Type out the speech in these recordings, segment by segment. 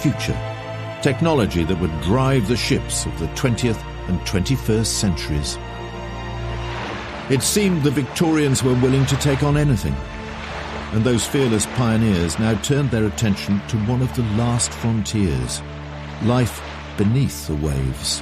future, technology that would drive the ships of the 20th and 21st centuries. It seemed the Victorians were willing to take on anything, and those fearless pioneers now turned their attention to one of the last frontiers, life beneath the waves.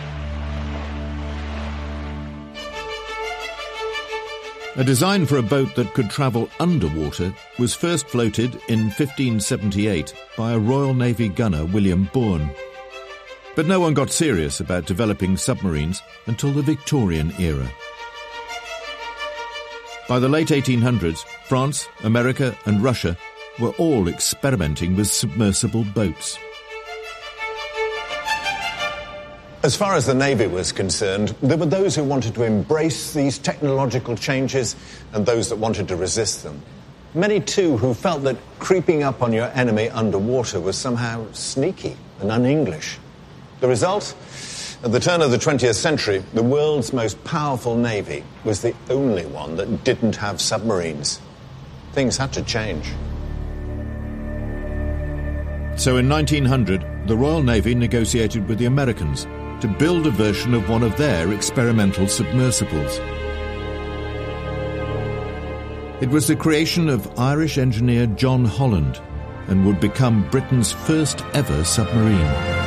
A design for a boat that could travel underwater was first floated in 1578 by a Royal Navy gunner, William Bourne. But no one got serious about developing submarines until the Victorian era. By the late 1800s, France, America and Russia were all experimenting with submersible boats. As far as the Navy was concerned, there were those who wanted to embrace these technological changes and those that wanted to resist them. Many, too, who felt that creeping up on your enemy underwater was somehow sneaky and un-English. The result? At the turn of the 20th century, the world's most powerful navy was the only one that didn't have submarines. Things had to change. So in 1900, the Royal Navy negotiated with the Americans to build a version of one of their experimental submersibles. It was the creation of Irish engineer John Holland and would become Britain's first ever submarine.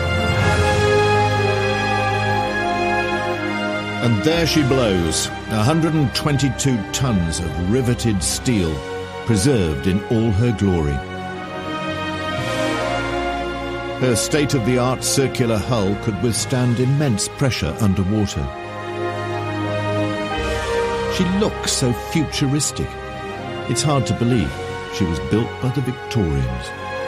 And there she blows, 122 tons of riveted steel, preserved in all her glory. Her state-of-the-art circular hull could withstand immense pressure underwater. She looks so futuristic. It's hard to believe she was built by the Victorians.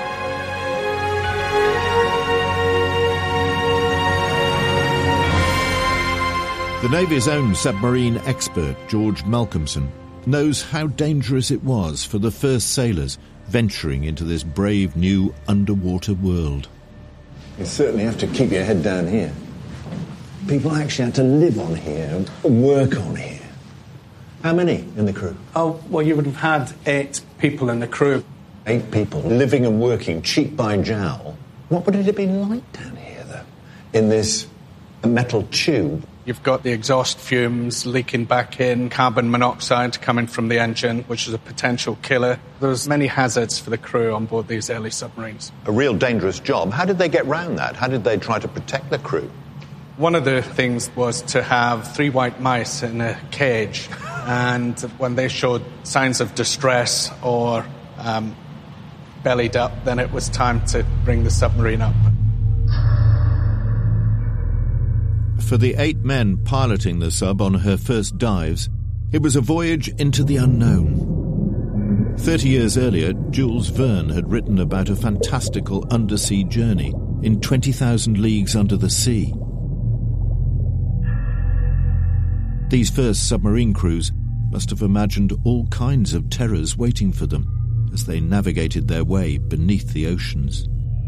The Navy's own submarine expert, George Malcolmson, knows how dangerous it was for the first sailors venturing into this brave new underwater world. You certainly have to keep your head down here. People actually had to live on here and work on here. How many in the crew? Oh, well, you would have had 8 people in the crew. 8 people living and working cheek by jowl. What would it have been like down here, though, in this metal tube? You've got the exhaust fumes leaking back in, carbon monoxide coming from the engine, which is a potential killer. There's many hazards for the crew on board these early submarines. A real dangerous job. How did they get round that? How did they try to protect the crew? One of the things was to have 3 white mice in a cage, and when they showed signs of distress or bellied up, then it was time to bring the submarine up. For the 8 men piloting the sub on her first dives, it was a voyage into the unknown. 30 years earlier, Jules Verne had written about a fantastical undersea journey in 20,000 Leagues Under the Sea. These first submarine crews must have imagined all kinds of terrors waiting for them as they navigated their way beneath the oceans.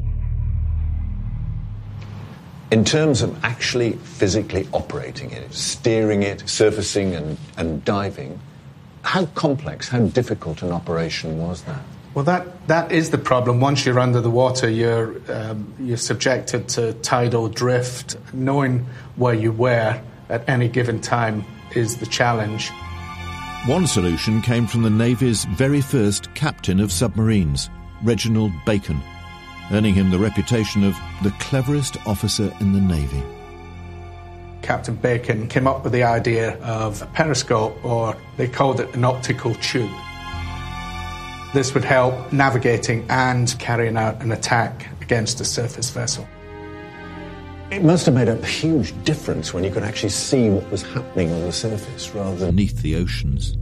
In terms of actually physically operating it, steering it, surfacing and diving, how complex, how difficult an operation was that? Well, that is the problem. Once you're under the water, you're subjected to tidal drift. Knowing where you were at any given time is the challenge. One solution came from the Navy's very first captain of submarines, Reginald Bacon, earning him the reputation of the cleverest officer in the Navy. Captain Bacon came up with the idea of a periscope, or they called it an optical tube. This would help navigating and carrying out an attack against a surface vessel. It must have made a huge difference when you could actually see what was happening on the surface rather than beneath the oceans.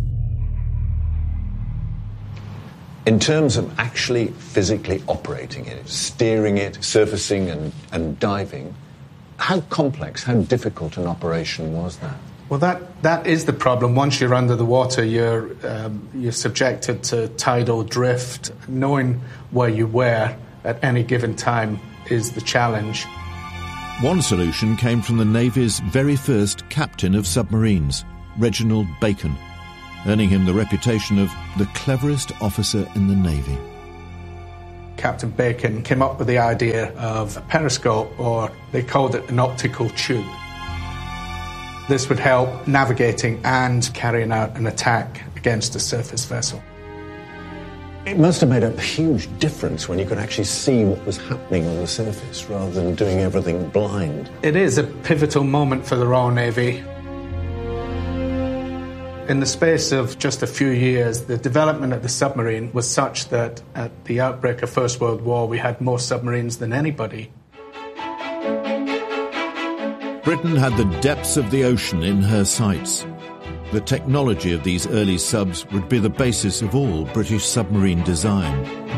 In terms of actually physically operating it, steering it, surfacing and diving, how complex, how difficult an operation was that? Well, that is the problem. Once you're under the water, you're subjected to tidal drift. Knowing where you were at any given time is the challenge. One solution came from the Navy's very first captain of submarines, Reginald Bacon, earning him the reputation of the cleverest officer in the Navy. Captain Bacon came up with the idea of a periscope, or they called it an optical tube. This would help navigating and carrying out an attack against a surface vessel. It must have made a huge difference when you could actually see what was happening on the surface rather than doing everything blind. It is a pivotal moment for the Royal Navy. In the space of just a few years, the development of the submarine was such that at the outbreak of First World War, we had more submarines than anybody. Britain had the depths of the ocean in her sights. The technology of these early subs would be the basis of all British submarine design.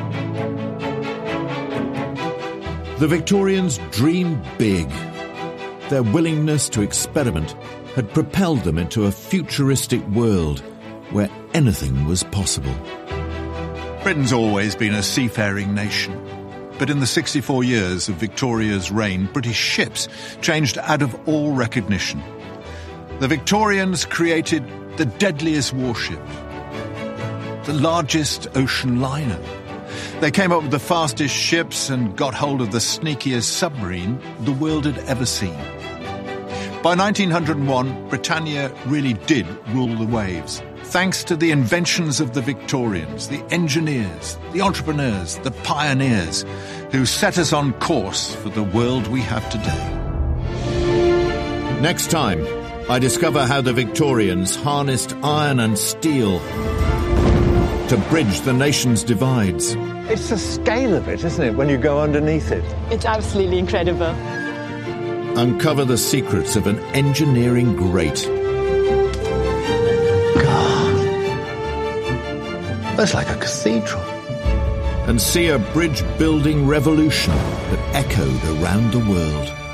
The Victorians dreamed big. Their willingness to experiment had propelled them into a futuristic world where anything was possible. Britain's always been a seafaring nation. But in the 64 years of Victoria's reign, British ships changed out of all recognition. The Victorians created the deadliest warship, the largest ocean liner. They came up with the fastest ships and got hold of the sneakiest submarine the world had ever seen. By 1901, Britannia really did rule the waves, thanks to the inventions of the Victorians, the engineers, the entrepreneurs, the pioneers, who set us on course for the world we have today. Next time, I discover how the Victorians harnessed iron and steel to bridge the nation's divides. It's the scale of it, isn't it, when you go underneath it? It's absolutely incredible. Uncover the secrets of an engineering great. God. That's like a cathedral. And see a bridge-building revolution that echoed around the world.